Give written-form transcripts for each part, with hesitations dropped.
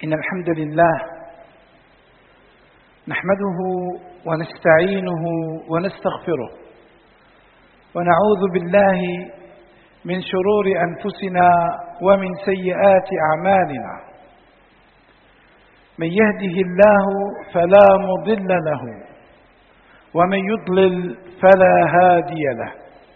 إن الحمد لله نحمده ونستعينه ونستغفره ونعوذ بالله من شرور أنفسنا ومن سيئات أعمالنا. من يهده الله فلا مضل له ومن يضلل فلا هادي له،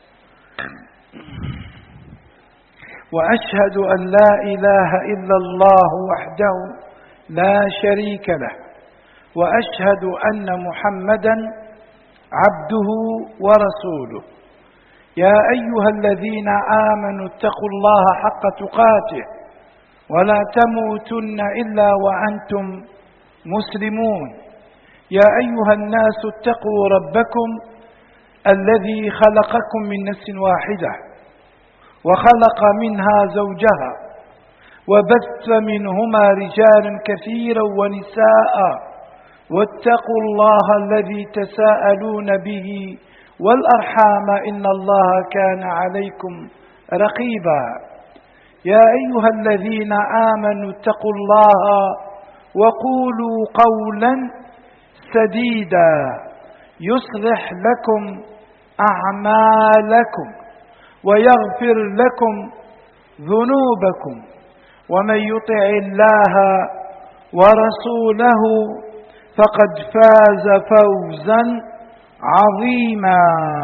وأشهد أن لا إله إلا الله وحده لا شريك له، وأشهد أن محمدا عبده ورسوله. يا أيها الذين آمنوا اتقوا الله حق تقاته ولا تموتن إلا وأنتم مسلمون. يا أيها الناس اتقوا ربكم الذي خلقكم من نفس واحدة وخلق منها زوجها وبث منهما رجالا كثيرا ونساء، واتقوا الله الذي تساءلون به والأرحام إن الله كان عليكم رقيبا. يا أيها الذين آمنوا اتقوا الله وقولوا قولا سديدا يصلح لكم أعمالكم ويغفر لكم ذنوبكم، ومن يطع الله ورسوله فقد فاز فوزا عظيما.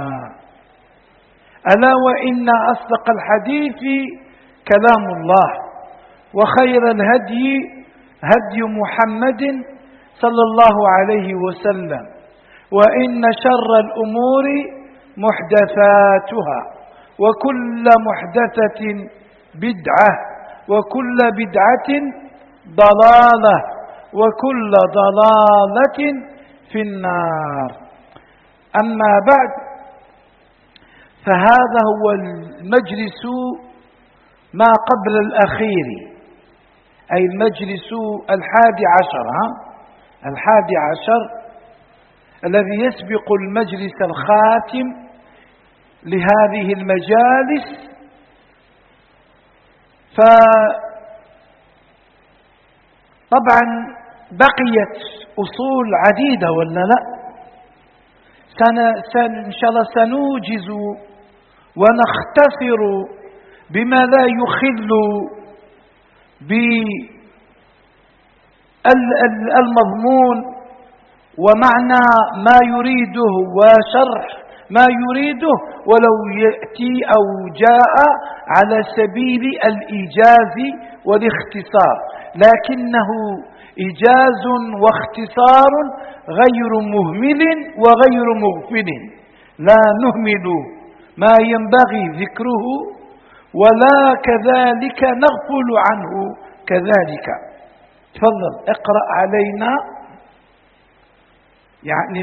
ألا وإن أصدق الحديث كلام الله، وخير الهدي هدي محمد صلى الله عليه وسلم، وإن شر الأمور محدثاتها، وكل محدثة بدعة، وكل بدعة ضلالة، وكل ضلالة في النار. أما بعد، فهذا هو المجلس ما قبل الأخير، أي المجلس 11 الذي يسبق المجلس الخاتم لهذه المجالس. فطبعا بقيت أصول عديدة ولا لا؟ إن شاء الله سنوجز ونختصر بما لا يخل بالمضمون ومعنى ما يريده وشرح ما يريده، ولو يأتي أو جاء على سبيل الإيجاز والاختصار، لكنه إيجاز واختصار غير مهمل وغير مغفل. لا نهمل ما ينبغي ذكره ولا كذلك نغفل عنه كذلك. تفضل اقرأ علينا يعني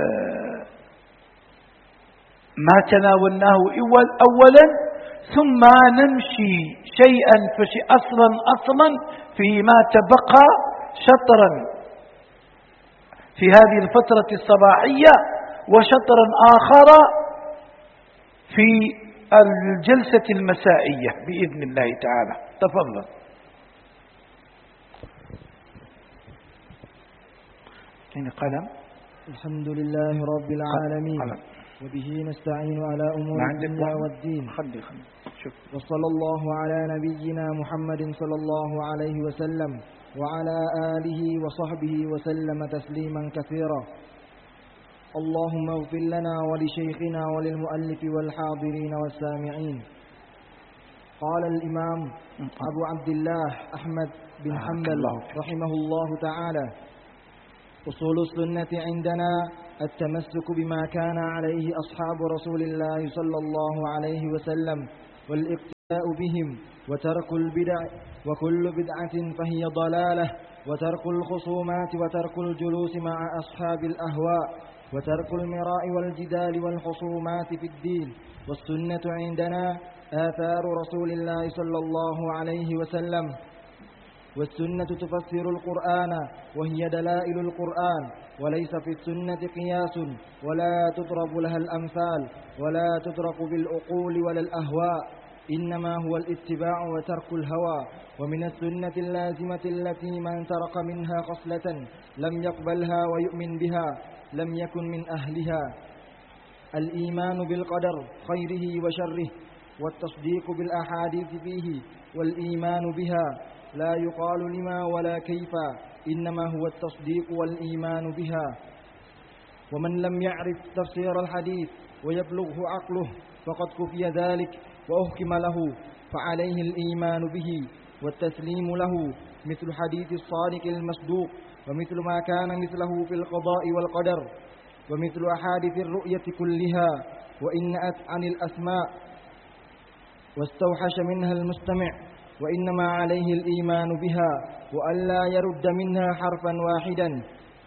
ما تناولناه أولا، ثم نمشي شيئا فشيئا أصلا فيما تبقى شطرا في هذه الفترة الصباحية، وشطرا آخر في الجلسة المسائية بإذن الله تعالى. تفضل. هنا قلم. الحمد لله رب العالمين، وبه نستعين على أمور الدنيا والدين، وصلى الله على نبينا محمد صلى الله عليه وسلم وعلى آله وصحبه وسلم تسليما كثيرا. اللهم اغفر لنا ولشيخنا وللمؤلف والحاضرين والسامعين. قال الإمام أبو عبد الله أحمد بن حنبل رحمه الله تعالى: أصول السنة عندنا التمسك بما كان عليه أصحاب رسول الله صلى الله عليه وسلم والاقتداء بهم، وترك البدع، وكل بدعة فهي ضلالة، وترك الخصومات، وترك الجلوس مع أصحاب الأهواء، وترك المراء والجدال والخصومات في الدين. والسنة عندنا آثار رسول الله صلى الله عليه وسلم، والسنة تفسر القرآن وهي دلائل القرآن، وليس في السنة قياس ولا تضرب لها الأمثال ولا تدرك بالعقول ولا الأهواء. إنما هو الاتباع وترك الهوى. ومن السنة اللازمة التي من ترك منها خصلة لم يقبلها ويؤمن بها لم يكن من أهلها الإيمان بالقدر خيره وشره، والتصديق بالأحاديث فيه والإيمان بها، لا يقال لما ولا كيف، إنما هو التصديق والإيمان بها. ومن لم يعرف تفسير الحديث ويبلغه عقله فقد كفي ذلك وأحكم له، فعليه الإيمان به والتسليم له، مثل حديث الصادق المصدوق، ومثل ما كان مثله في القضاء والقدر، ومثل أحاديث الرؤية كلها، وإن أت عن الأسماء واستوحش منها المستمع، وإنما عليه الإيمان بها وألا يرد منها حرفا واحدا،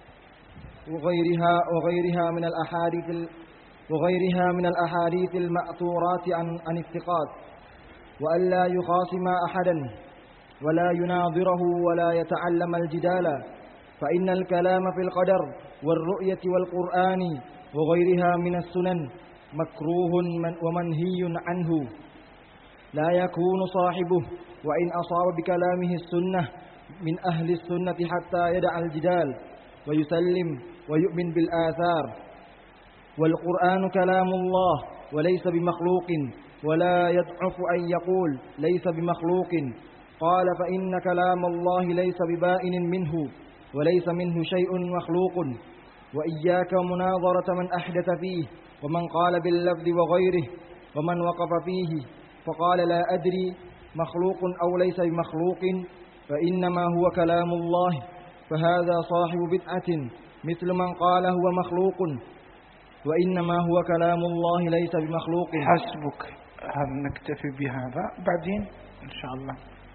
وغيرها من الأحاديث المأثورات عن الثقات، وألا يخاصم أحدا ولا يناظره ولا يتعلم الجدال، فإن الكلام في القدر والرؤية والقرآن وغيرها من السنن مكروه ومنهي عنه، لا يكون صاحبه وإن أصاب بكلامه السنة من أهل السنة حتى يدع الجدال ويسلم ويؤمن بالآثار. والقرآن كلام الله وليس بمخلوق، ولا يضعف أن يقول ليس بمخلوق. قال فإن كلام الله ليس ببائن منه وليس منه شيء مخلوق. وإياك مناظرة من أحدث فيه، ومن قال باللفظ وغيره، ومن وقف فيه فقال لا أدري مخلوق أو ليس بمخلوق، فإنما هو كلام الله، فهذا صاحب بدعة، مثل من قال هو مخلوق وإنما هو كلام الله ليس بمخلوق. حسبك، هل نكتفي بهذا؟ بعدين إن شاء الله.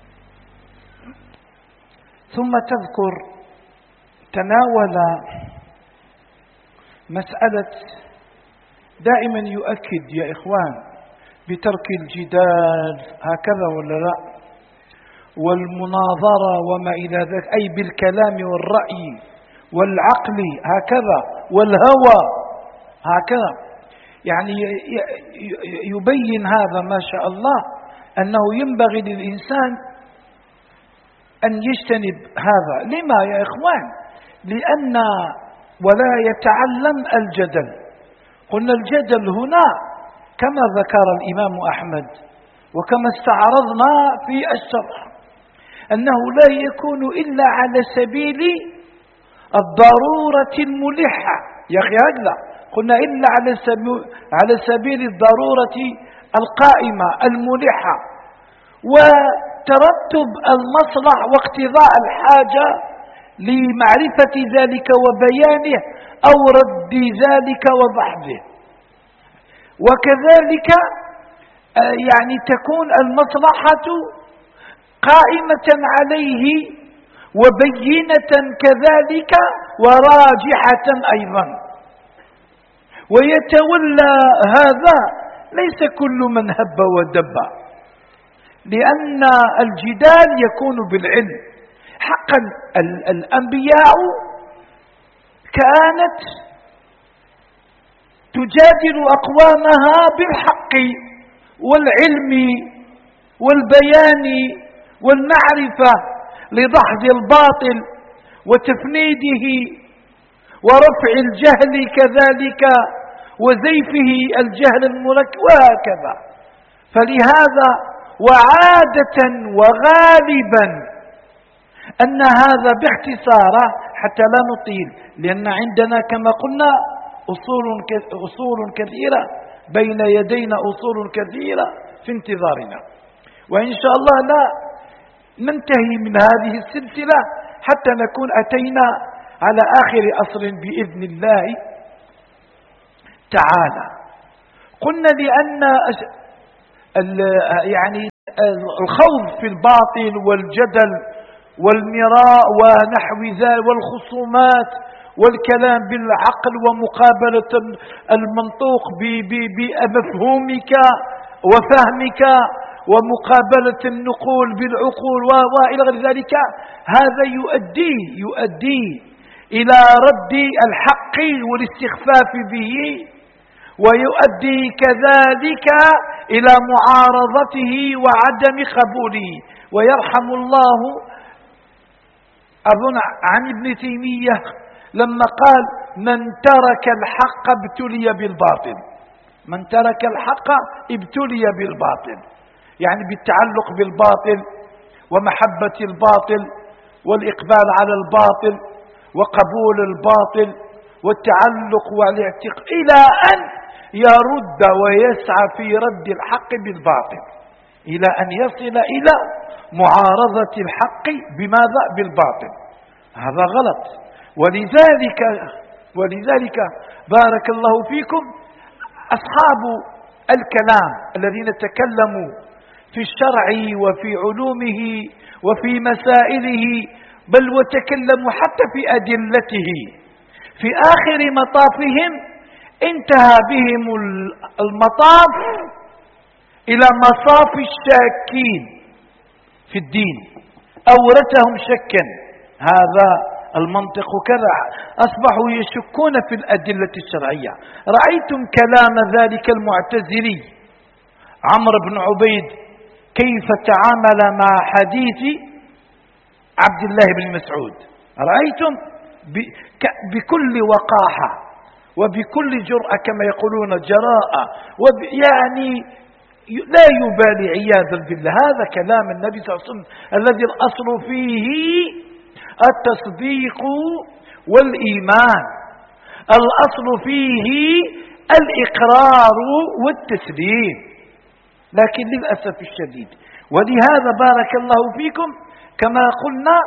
ثم تذكر تناول مسألة دائما يؤكد يا إخوان بترك الجدال، هكذا ولا لا، والمناظرة وما إلى ذلك، أي بالكلام والرأي والعقل هكذا، والهوى هكذا. يعني يبين هذا ما شاء الله أنه ينبغي للإنسان أن يجتنب هذا. لما يا إخوان؟ لأن ولا يتعلم الجدل. قلنا الجدل هنا كما ذكر الإمام أحمد وكما استعرضنا في الشرح أنه لا يكون إلا على سبيل الضرورة الملحة. يا أخي هكذا قلنا إلا على سبيل الضرورة القائمة الملحة، وترتب المصلح واقتضاء الحاجة لمعرفة ذلك وبيانه أو رد ذلك وضحضه. وكذلك يعني تكون المصلحة قائمة عليه وبينة كذلك وراجحة أيضا. ويتولى هذا ليس كل من هب ودب، لأن الجدال يكون بالعلم. حقا الأنبياء كانت تجادل أقوامها بالحق والعلم والبيان والمعرفة لدحض الباطل وتفنيده ورفع الجهل كذلك وزيفه الجهل المركب وهكذا. فلهذا وعادة وغالبا أن هذا باختصاره حتى لا نطيل، لأن عندنا كما قلنا أصول كثيرة بين يدينا، أصول كثيرة في انتظارنا، وإن شاء الله لا ننتهي من هذه السلسلة حتى نكون أتينا على آخر أصل بإذن الله تعالى. قلنا لأن يعني الخوض في الباطل والجدل والمراء ونحو ذلك والخصومات والكلام بالعقل ومقابلة المنطوق بمفهومك وفهمك ومقابلة النقول بالعقول وإلى غير ذلك، هذا يؤدي إلى رد الحق والاستخفاف به ويؤدي كذلك إلى معارضته وعدم قبوله. ويرحم الله أظن عن ابن تيمية لما قال: من ترك الحق ابتلي بالباطل. من ترك الحق ابتلي بالباطل، يعني بالتعلق بالباطل ومحبة الباطل والإقبال على الباطل وقبول الباطل والتعلق والاعتقاد، إلى أن يرد ويسعى في رد الحق بالباطل، إلى أن يصل إلى معارضة الحق بماذا؟ بالباطل. هذا غلط. ولذلك بارك الله فيكم أصحاب الكلام الذين تكلموا في الشرع وفي علومه وفي مسائله، بل وتكلموا حتى في أدلته، في آخر مطافهم انتهى بهم المطاف إلى مصاف الشاكين في الدين، أورثهم شكا. هذا المنطق كذا، أصبحوا يشكون في الأدلة الشرعية. رأيتم كلام ذلك المعتزلي عمرو بن عبيد كيف تعامل مع حديث عبد الله بن مسعود؟ رأيتم بكل وقاحة وبكل جرأة، كما يقولون جراءة، يعني لا يبالي عياذا بالله. هذا كلام النبي صلى الله عليه وسلم الذي الأصل فيه التصديق والإيمان، الأصل فيه الإقرار والتسليم. لكن للأسف الشديد، ولهذا بارك الله فيكم كما قلنا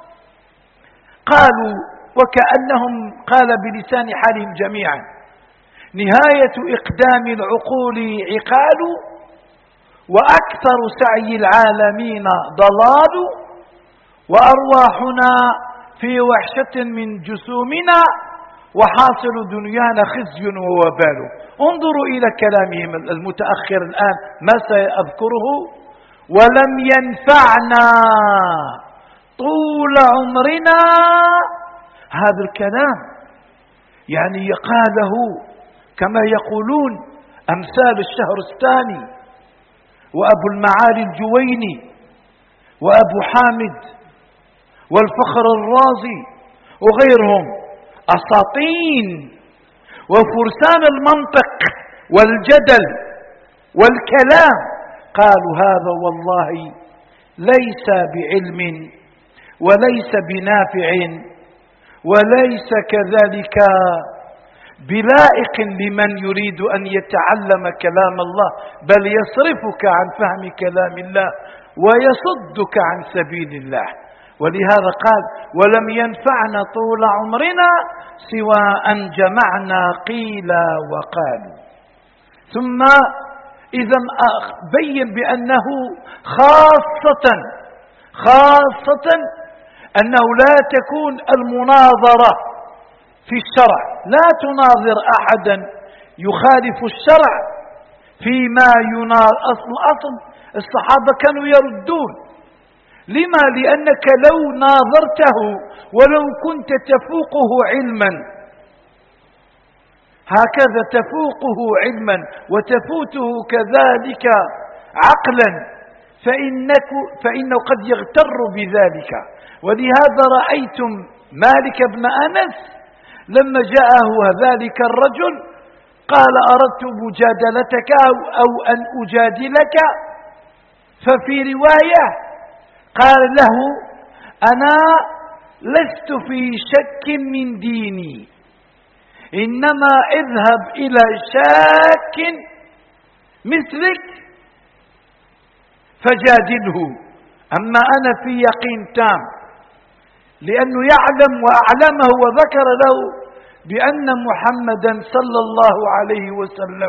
قالوا وكأنهم قال بلسان حالهم جميعا: نهاية إقدام العقول عقال، وأكثر سعي العالمين ضلال، وأرواحنا في وحشة من جسومنا، وحاصل دنيانا خزي ووبال. انظروا إلى كلامهم المتأخر الآن ما سأذكره: ولم ينفعنا طول عمرنا. هذا الكلام يعني قاله كما يقولون أمثال الشهرستاني وأبو المعالي الجويني وأبو حامد والفخر الرازي وغيرهم، أساطين وفرسان المنطق والجدل والكلام. قالوا هذا والله ليس بعلم وليس بنافع وليس كذلك بلائق لمن يريد أن يتعلم كلام الله، بل يصرفك عن فهم كلام الله ويصدك عن سبيل الله. ولهذا قال: ولم ينفعنا طول عمرنا سوى أن جمعنا قيل وقالوا. ثم إذا بين بأنه خاصة أنه لا تكون المناظرة في الشرع، لا تناظر أحدا يخالف الشرع فيما الأصل الصحابة كانوا يردون. لما؟ لأنك لو ناظرته ولو كنت تفوقه علما، هكذا تفوقه علما وتفوته كذلك عقلا، فإنه قد يغتر بذلك. ولهذا رأيتم مالك بن أنس لما جاءه ذلك الرجل قال: أردت مجادلتك أو أن أجادلك. ففي رواية قال له: أنا لست في شك من ديني، إنما اذهب إلى شاك مثلك فجادله، أما أنا في يقين تام، لأنه يعلم وأعلمه وذكر له بأن محمدا صلى الله عليه وسلم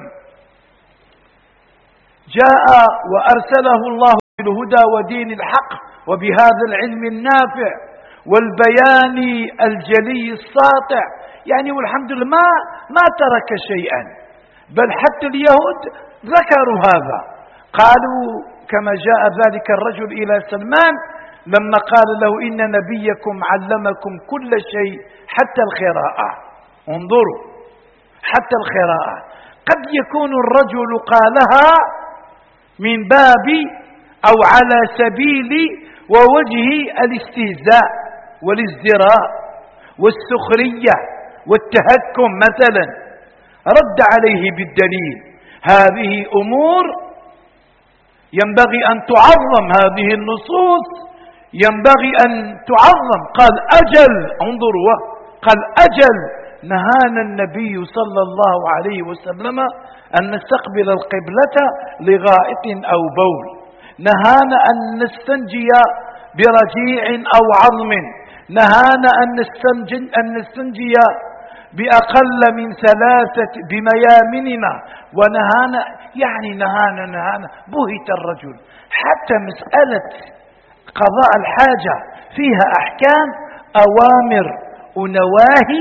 جاء وأرسله الله بالهدى ودين الحق وبهذا العلم النافع والبيان الجلي الساطع، يعني والحمد لله ما ترك شيئا، بل حتى اليهود ذكروا هذا. قالوا كما جاء ذلك الرجل إلى سلمان لما قال له: إن نبيكم علمكم كل شيء حتى القراءة. انظروا، حتى القراءة. قد يكون الرجل قالها من باب أو على سبيل ووجه الاستهزاء والازدراء والسخرية والتهكم مثلا، رد عليه بالدليل: هذه أمور ينبغي أن تعظم، هذه النصوص ينبغي أن تعظم. قال أجل، انظروا، قال أجل، نهانا النبي صلى الله عليه وسلم أن نستقبل القبلة لغائط أو بول، نهانا أن نستنجي برجيع أو عظم، نهانا أن نستنجي بأقل من 3 بميامننا، ونهانا، يعني نهانا. بهت الرجل. حتى مسألة قضاء الحاجة فيها أحكام، أوامر ونواهي،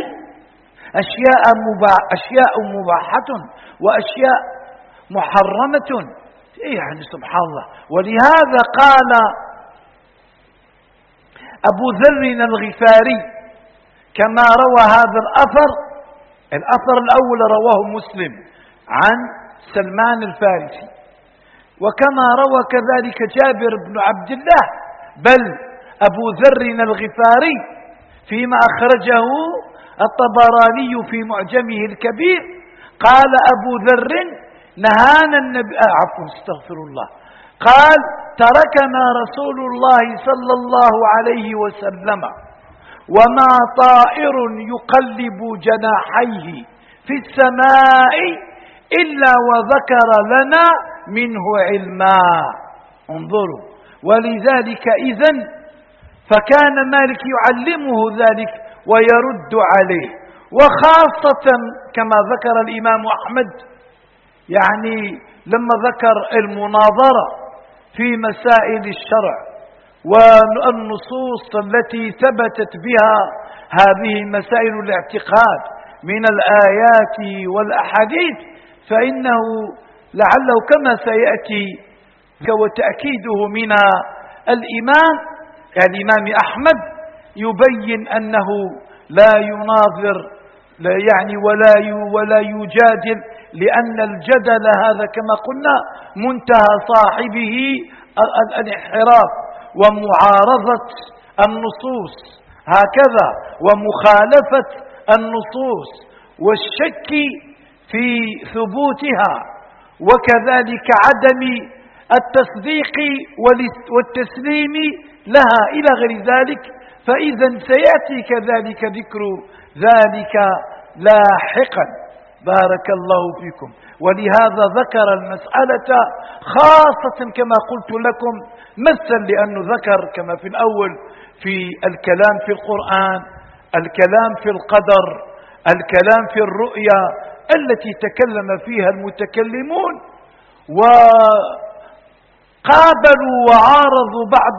أشياء مباحة وأشياء محرمة، يعني سبحان الله. ولهذا قال أبو ذر الغفاري كما روى هذا الأثر الأول رواه مسلم عن سلمان الفارسي، وكما روى كذلك جابر بن عبد الله، بل أبو ذر الغفاري فيما أخرجه الطبراني في معجمه الكبير قال أبو ذر: نهانا النبي استغفر الله، قال: تركنا رسول الله صلى الله عليه وسلم وما طائر يقلب جناحيه في السماء إلا وذكر لنا منه علما. انظروا، ولذلك إذن فكان مالك يعلمه ذلك ويرد عليه، وخاصة كما ذكر الإمام أحمد، يعني لما ذكر المناظرة في مسائل الشرع والنصوص التي ثبتت بها هذه مسائل الاعتقاد من الآيات والأحاديث، فإنه لعله كما سيأتي وتأكيده من الإمام أحمد يبين أنه لا يناظر يعني ولا يجادل، لأن الجدل هذا كما قلنا منتهى صاحبه الانحراف ومعارضة النصوص، هكذا، ومخالفة النصوص والشك في ثبوتها، وكذلك عدم التصديق والتسليم لها إلى غير ذلك. فإذا سيأتي كذلك ذكر ذلك لاحقا، بارك الله فيكم. ولهذا ذكر المسألة خاصة كما قلت لكم مثلا، لأنه ذكر كما في الأول في الكلام في القرآن، الكلام في القدر، الكلام في الرؤيا التي تكلم فيها المتكلمون، وقابلوا وعارضوا بعض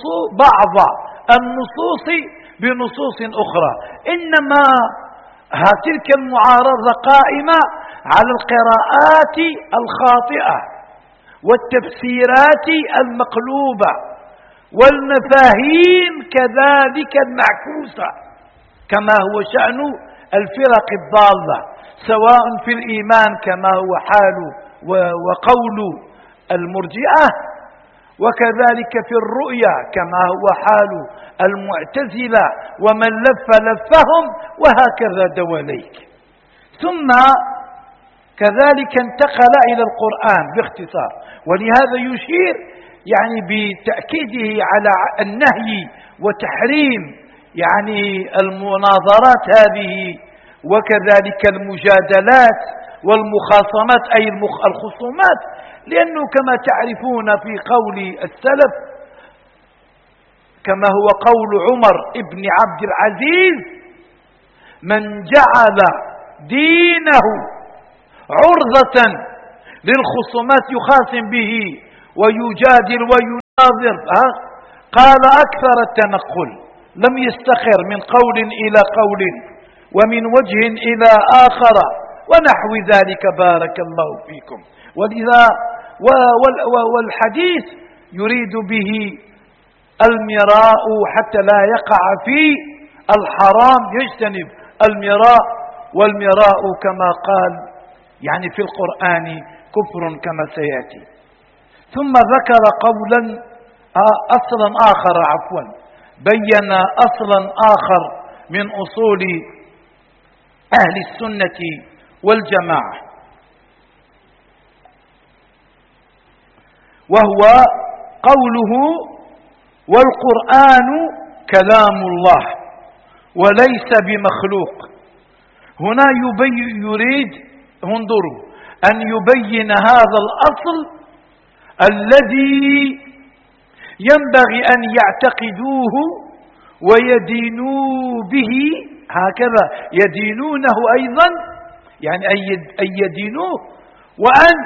النصوص بنصوص أخرى، إنما تلك المعارضة قائمة على القراءات الخاطئة والتفسيرات المقلوبة والمفاهيم كذلك المعكوسة، كما هو شأن الفرق الضالة، سواء في الإيمان كما هو حال وقول المرجئة، وكذلك في الرؤيا كما هو حال المعتزلة ومن لفهم، وهكذا دواليك. ثم كذلك انتقل إلى القرآن باختصار، ولهذا يشير يعني بتأكيده على النهي وتحريم يعني المناظرات هذه، وكذلك المجادلات والمخاصمات أي الخصومات، لأنه كما تعرفون في قول السلف كما هو قول عمر ابن عبد العزيز: من جعل دينه عرضة للخصومات يخاصم به ويجادل ويناظر، قال أكثر التنقل، لم يستخر من قول إلى قول ومن وجه إلى آخر ونحو ذلك، بارك الله فيكم. ولذا والحديث يريد به المراء حتى لا يقع في الحرام، يجتنب المراء، والمراء كما قال يعني في القرآن كفر كما سيأتي. ثم ذكر قولا أصلا آخر بين أصلا آخر من أصول أهل السنة والجماعة، وهو قوله والقرآن كلام الله وليس بمخلوق. هنا يريد انظروا أن يبين هذا الأصل الذي ينبغي أن يعتقدوه ويدينوا به، هكذا يدينونه أيضا، يعني أن يدينوه وأن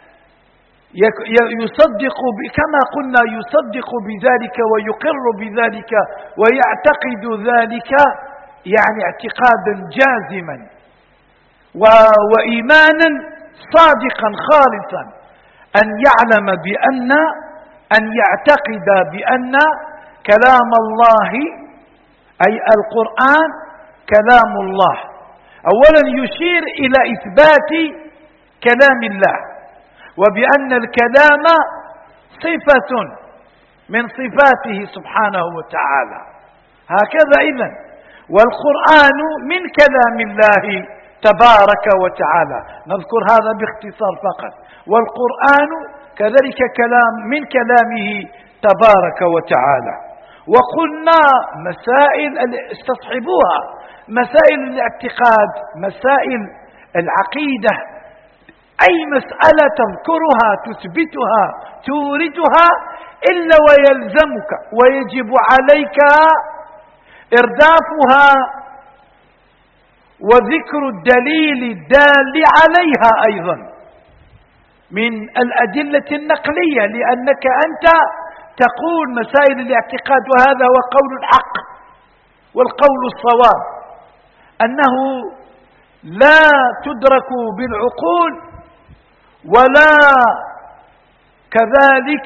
يصدق كما قلنا يصدق بذلك ويقر بذلك ويعتقد ذلك، يعني اعتقادا جازما وإيمانا صادقا خالصا، أن يعتقد بأن كلام الله أي القرآن كلام الله. أولا يشير إلى إثبات كلام الله، وبأن الكلام صفة من صفاته سبحانه وتعالى، هكذا إذن والقرآن من كلام الله تبارك وتعالى. نذكر هذا باختصار فقط. والقرآن كذلك كلام من كلامه تبارك وتعالى. وقلنا مسائل استصحبوها، مسائل الاعتقاد، مسائل العقيدة، أي مسألة تذكرها تثبتها توردها إلا ويلزمك ويجب عليك إردافها وذكر الدليل الدال عليها أيضا من الأدلة النقلية، لأنك أنت تقول مسائل الاعتقاد، وهذا هو قول الحق والقول الصواب، أنه لا تدرك بالعقول ولا كذلك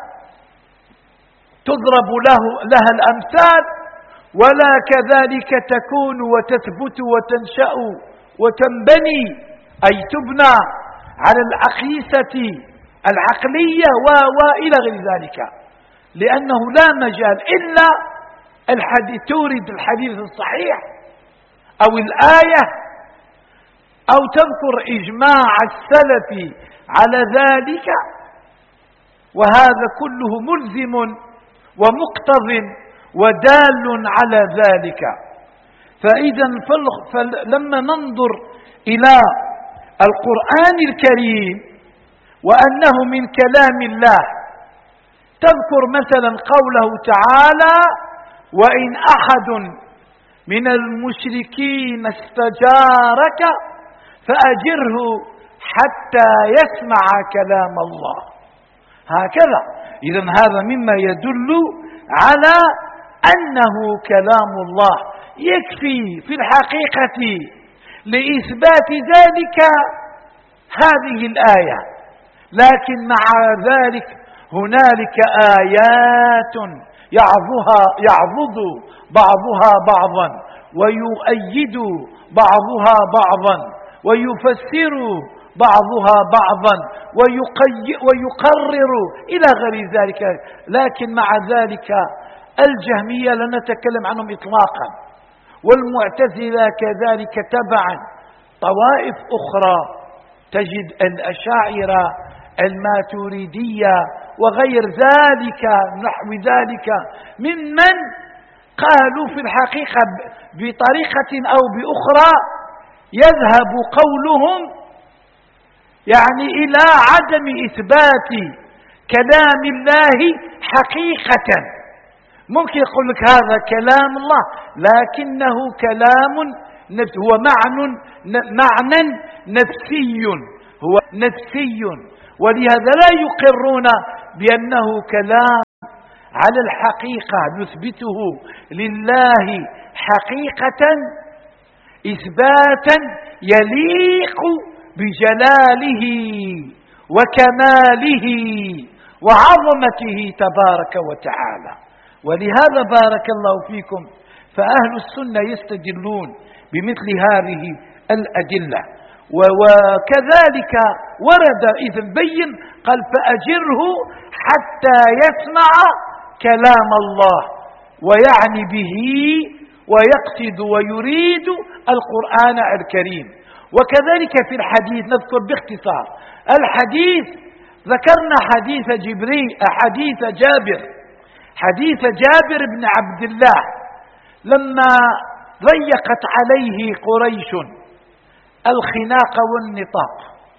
تضرب لها الأمثال، ولا كذلك تكون وتثبت وتنشأ وتنبني أي تبنى على الأقيسة العقلية وإلى غير ذلك، لأنه لا مجال إلا تورد الحديث الصحيح أو الآية أو تذكر إجماع السلف على ذلك، وهذا كله ملزم ومقتض ودال على ذلك. فإذا لما ننظر إلى القرآن الكريم وأنه من كلام الله، تذكر مثلا قوله تعالى وإن أحد من المشركين استجارك فأجره حتى يسمع كلام الله، هكذا. إذن هذا مما يدل على أنه كلام الله. يكفي في الحقيقة لإثبات ذلك هذه الآية، لكن مع ذلك هنالك آيات يعضد بعضها بعضا ويؤيد بعضها بعضا ويفسر بعضها بعضا ويقرر إلى غير ذلك. لكن مع ذلك الجهمية لا نتكلم عنهم إطلاقا، والمعتزلة كذلك تبعا، طوائف أخرى تجد الأشاعرة الماتريدية وغير ذلك نحو ذلك ممن قالوا في الحقيقة بطريقة أو بأخرى يذهب قولهم يعني إلى عدم إثبات كلام الله حقيقة. ممكن يقول لك هذا كلام الله لكنه كلام هو معنى نفسي، هو نفسي، ولهذا لا يقرون بأنه كلام على الحقيقة نثبته لله حقيقة إثباتا يليق بجلاله وكماله وعظمته تبارك وتعالى. ولهذا بارك الله فيكم فأهل السنة يستدلون بمثل هذه الأدلة، وكذلك ورد إذن بين قال فأجره حتى يسمع كلام الله، ويعني به ويقصد ويريد القرآن الكريم. وكذلك في الحديث نذكر باختصار الحديث، ذكرنا حديث جابر بن عبد الله لما ضيقت عليه قريش الخناق والنطاق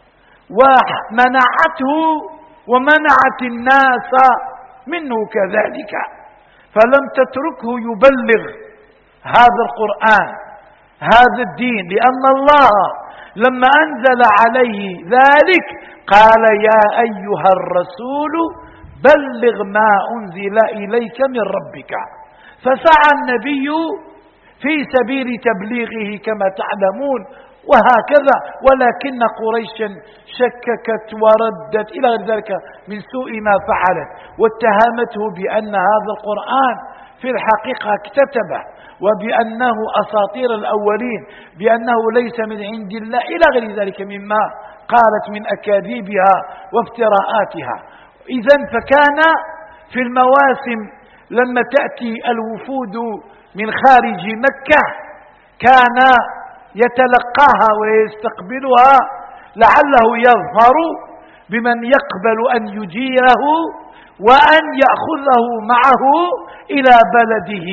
ومنعته ومنعت الناس منه كذلك، فلم تتركه يبلغ هذا القرآن هذا الدين، لأن الله لما أنزل عليه ذلك قال يا أيها الرسول بلغ ما أنزل إليك من ربك، فسعى النبي في سبيل تبليغه كما تعلمون وهكذا، ولكن قريشا شككت وردت إلى غير ذلك من سوء ما فعلت، واتهمته بأن هذا القرآن في الحقيقة اكتتبه، وبأنه أساطير الأولين، بأنه ليس من عند الله إلى غير ذلك مما قالت من أكاذيبها وافتراءاتها. إذن فكان في المواسم لما تأتي الوفود من خارج مكة كان يتلقاها ويستقبلها لعله يظهر بمن يقبل أن يجيره وأن يأخذه معه إلى بلده،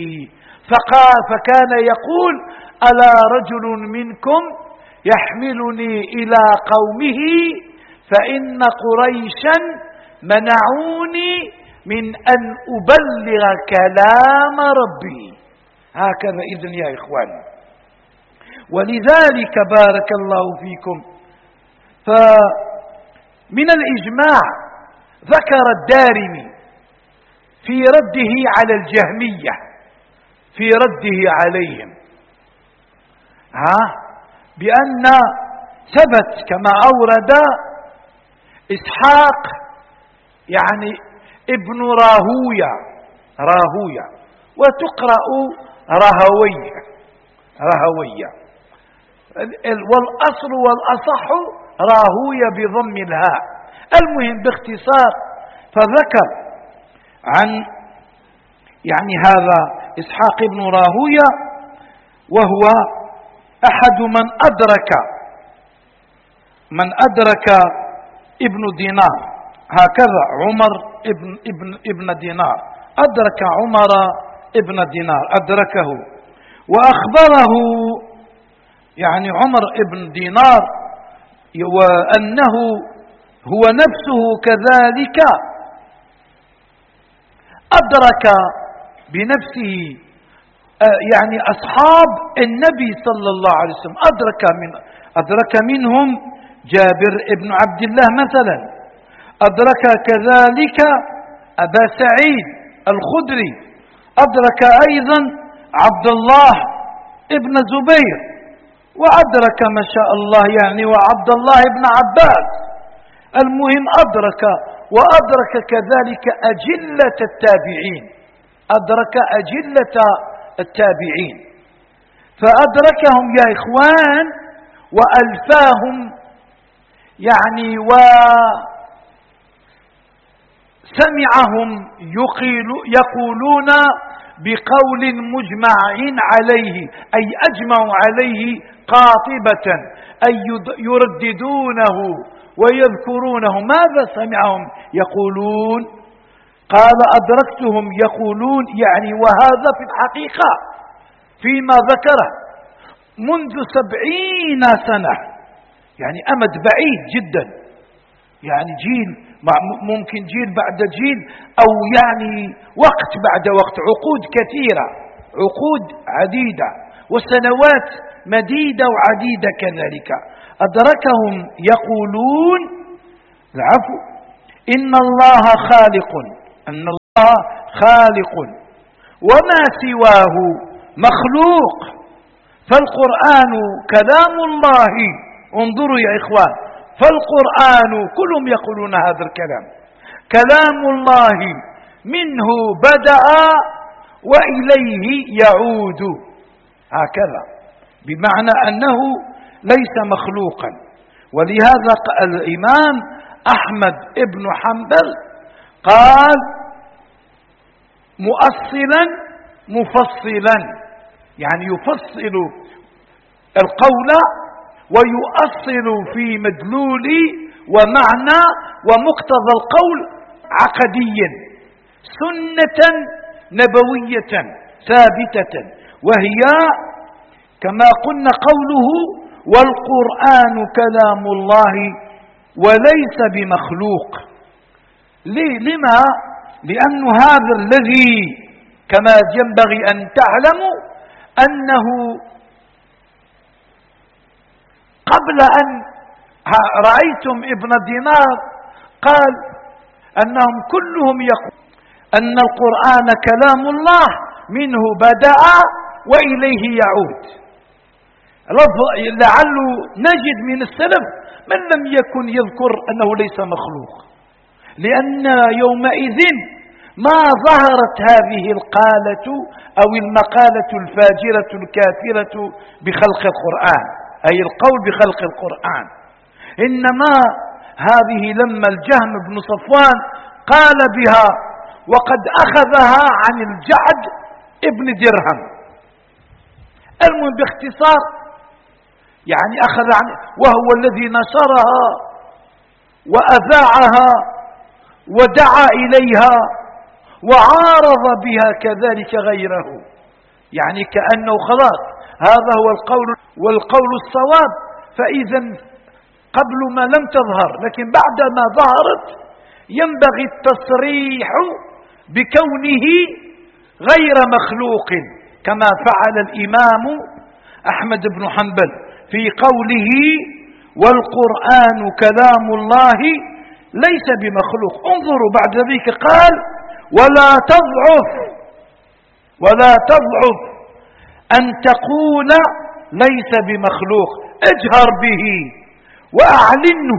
فكان يقول ألا رجل منكم يحملني إلى قومه فإن قريشا منعوني من أن أبلغ كلام ربي. هكذا إذن يا إخواني، ولذلك بارك الله فيكم فمن الإجماع ذكر الدارمي في رده على الجهمية في رده عليهم بأن ثبت كما أورد إسحاق يعني ابن راهوية وتقرأ رهوية والأصل والأصح راهوية بضم الهاء. المهم باختصار فذكر عن يعني هذا إسحاق بن راهوية وهو أحد من أدرك ابن دينار، هكذا عمر ابن دينار أدرك عمر ابن دينار أدركه وأخبره يعني عمر ابن دينار وأنه هو نفسه كذلك أدرك بنفسه يعني أصحاب النبي صلى الله عليه وسلم، أدرك منهم جابر ابن عبد الله مثلا، أدرك كذلك أبا سعيد الخدري، أدرك أيضا عبد الله ابن زبير، وأدرك ما شاء الله يعني وعبد الله ابن عباس. المهم أدرك، وأدرك كذلك أجلة التابعين، فأدركهم يا إخوان وألفاهم يعني وسمعهم يقولون بقول مجمع عليه أي أجمعوا عليه قاطبة أي يرددونه ويذكرونه. ماذا سمعهم يقولون؟ قال أدركتهم يقولون يعني وهذا في الحقيقة فيما ذكره منذ 70 سنة، يعني أمد بعيد جدا، يعني جيل ممكن جيل بعد جيل أو يعني وقت بعد وقت، عقود كثيرة، عقود عديدة وسنوات مديدة وعديدة كذلك. أدركهم يقولون العفو إن الله خالق وما سواه مخلوق، فالقرآن كلام الله. انظروا يا إخوان، فالقرآن كلهم يقولون هذا الكلام كلام الله منه بدأ وإليه يعود، هكذا بمعنى أنه ليس مخلوقا. ولهذا الإمام أحمد ابن حنبل قال مؤصلا مفصلا، يعني يفصل القول ويؤصل في مدلول ومعنى ومقتضى القول عقديا سنة نبوية ثابتة، وهي كما قلنا قوله والقرآن كلام الله وليس بمخلوق. لما؟ لأن هذا الذي كما ينبغي أن تعلموا أنه قبل أن رأيتم ابن دينار قال أنهم كلهم يقول أن القرآن كلام الله منه بدأ وإليه يعود. لعل نجد من السلف من لم يكن يذكر أنه ليس مخلوق، لأن يومئذ ما ظهرت هذه القالة أو المقالة الفاجرة الكافرة بخلق القرآن، أي القول بخلق القرآن، إنما هذه لما الجهم بن صفوان قال بها وقد أخذها عن الجعد ابن درهم. المهم باختصار يعني أخذ عن، وهو الذي نشرها وأذاعها ودعا إليها وعارض بها كذلك غيره، يعني كأنه خلاص هذا هو القول والقول الصواب. فإذا قبل ما لم تظهر، لكن بعد ما ظهرت ينبغي التصريح بكونه غير مخلوق، كما فعل الإمام أحمد بن حنبل في قوله والقرآن كلام الله ليس بمخلوق. انظروا بعد ذلك قال ولا تضعف أن تقول ليس بمخلوق، اجهر به وأعلنه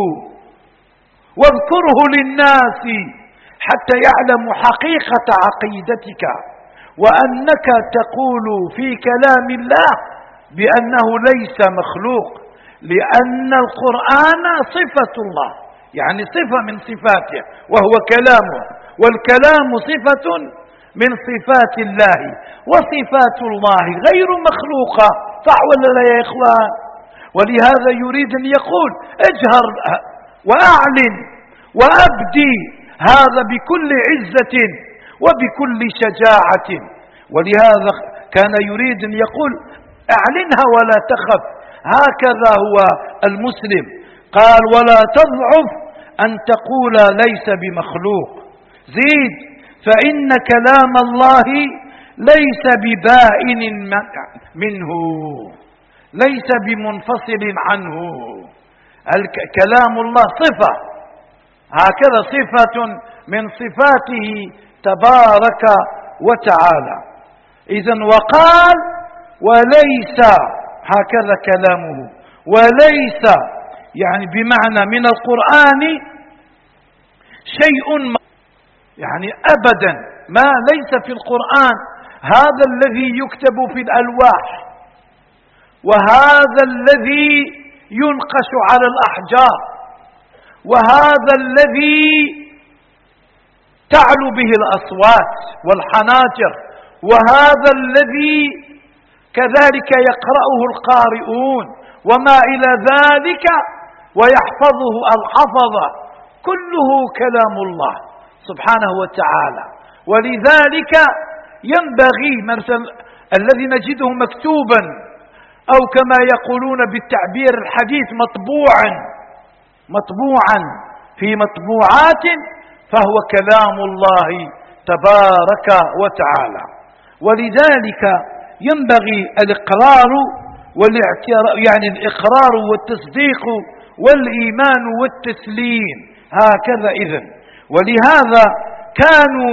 واذكره للناس حتى يعلموا حقيقة عقيدتك، وأنك تقول في كلام الله بأنه ليس مخلوق، لأن القرآن صفة الله، يعني صفة من صفاته وهو كلامه، والكلام صفة من صفات الله، وصفات الله غير مخلوقة. صح ولا لا يا إخوان؟ ولهذا يريد أن يقول اجهر وأعلن وأبدي هذا بكل عزة وبكل شجاعة. ولهذا كان يريد أن يقول اعلنها ولا تخف، هكذا هو المسلم. قال ولا تضعف أن تقول ليس بمخلوق. زيد فإن كلام الله ليس ببائن منه، ليس بمنفصل عنه. كلام الله صفة، هكذا صفة من صفاته تبارك وتعالى. إذن وقال وليس، هكذا كلامه، وليس يعني بمعنى من القرآن شيء، يعني أبدا ما ليس في القرآن، هذا الذي يكتب في الألواح، وهذا الذي ينقش على الأحجار، وهذا الذي تعلو به الأصوات والحناجر، وهذا الذي كذلك يقرأه القارئون وما إلى ذلك ويحفظه الحفظة، كله كلام الله سبحانه وتعالى. ولذلك ينبغي مثلا الذي نجده مكتوبا أو كما يقولون بالتعبير الحديث مطبوعا في مطبوعات، فهو كلام الله تبارك وتعالى. ولذلك ينبغي الإقرار والاعتراف، يعني الإقرار والتصديق والإيمان والتسليم، هكذا إذن. ولهذا كانوا